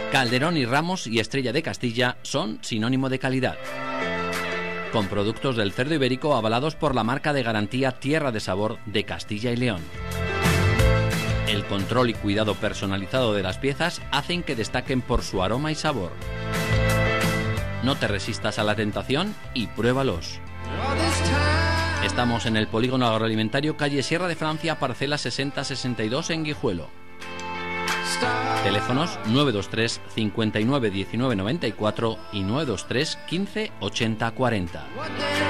Calderón y Ramos y Estrella de Castilla son sinónimo de calidad. Con productos del cerdo ibérico avalados por la marca de garantía Tierra de Sabor de Castilla y León. El control y cuidado personalizado de las piezas hacen que destaquen por su aroma y sabor. No te resistas a la tentación y pruébalos. Estamos en el Polígono Agroalimentario, calle Sierra de Francia, parcela 6062 en Guijuelo. Teléfonos 923 59 19 94 y 923 15 80 40.